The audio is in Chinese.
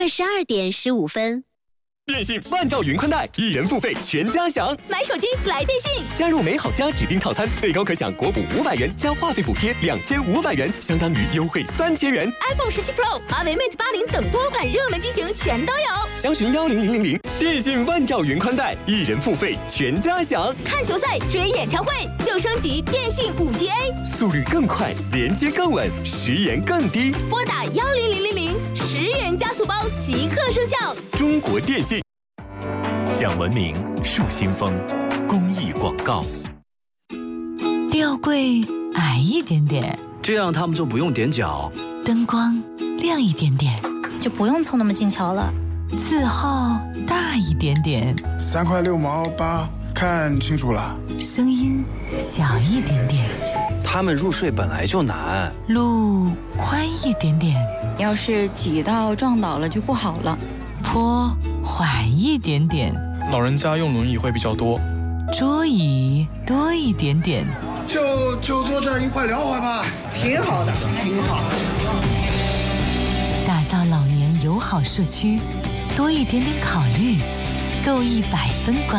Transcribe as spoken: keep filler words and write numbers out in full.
十二点十五分。 电信万兆云宽带，一人付费全家享。 买手机来电信， 加入美好家指定套餐，最高可享国补五百元加话费补贴两千五百元，相当于优惠三千元。 iPhone 十七 Pro、华为 Mate 八零等多款热门机型全都有。 详询幺零零零零。电信万兆云宽带，一人付费全家享。 看球赛、追演唱会就升级电信五 G A， 速率更快，连接更稳，时延更低。 拨打幺零零零零，十元加速包即刻生效。 中国电信。 讲文明树新风，公益广告。 吊柜矮一点点， 这样他们就不用踮脚。 灯光亮一点点， 就不用凑那么近瞧了。 字号大一点点， 三块六毛八，看清楚了。 声音小一点点， 他们入睡本来就难。 路宽一点点， 要是挤到撞倒了就不好了。 坡缓一点点， 老人家用轮椅会比较多。 桌椅多一点点， 就就坐这儿一块聊会吧，挺好的，挺好。 打造老年友好社区，多一点点考虑，够一百分关。